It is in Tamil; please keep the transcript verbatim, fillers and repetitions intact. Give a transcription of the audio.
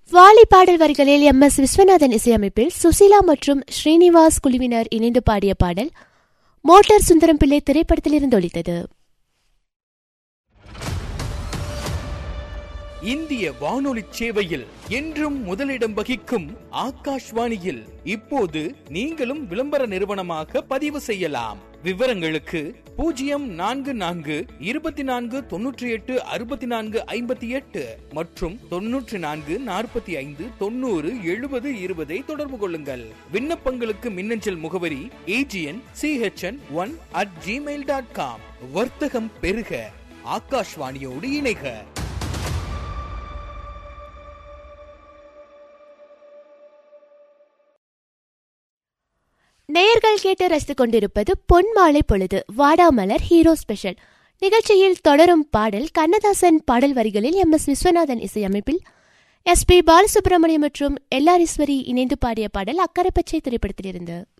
வாலி பாடல் வரிகளில் எம் எஸ் விஸ்வநாதன் இசையமைப்பில் சுசீலா மற்றும் ஸ்ரீனிவாஸ் குழுவினர் இணைந்து பாடிய பாடல் மோட்டார் சுந்தரம் பிள்ளை திரைப்படத்திலிருந்து ஒலித்தது. இந்திய வானொலி சேவையில் என்றும் முதலிடம் வகிக்கும் ஆகாஷ்வாணியில் இப்போது நீங்களும் விளம்பர நிறுவனமாக பதிவு செய்யலாம். விவரங்களுக்கு பூஜ்ஜியம் நான்கு நான்கு இருபத்தி நான்கு தொன்னூற்றி எட்டு அறுபத்தி நான்கு ஐம்பத்தி எட்டு மற்றும் தொன்னூற்றி நான்கு நாற்பத்தி ஐந்து தொண்ணூறு எழுபது இருபதை தொடர்பு கொள்ளுங்கள். விண்ணப்பங்களுக்கு மின்னஞ்சல் முகவரி AGN CHN one at Gmail dot com. வர்த்தகம் பெருக, ஆகாஷ்வாணியோடு இணைக. நேயர்கள் கேட்டு ரசித்துக் கொண்டிருப்பது பொன் மாலை பொழுது வாடாமலர் ஹீரோ ஸ்பெஷல் நிகழ்ச்சியில் தொடரும் பாடல் கண்ணதாசன் பாடல் வரிகளில் எம் எஸ் விஸ்வநாதன் இசையமைப்பில் எஸ் பி பாலசுப்ரமணியம் மற்றும் எல் ஆர் ஈஸ்வரி இணைந்து பாடிய பாடல் அக்கரைப்பச்சை திரைப்படத்திலிருந்து.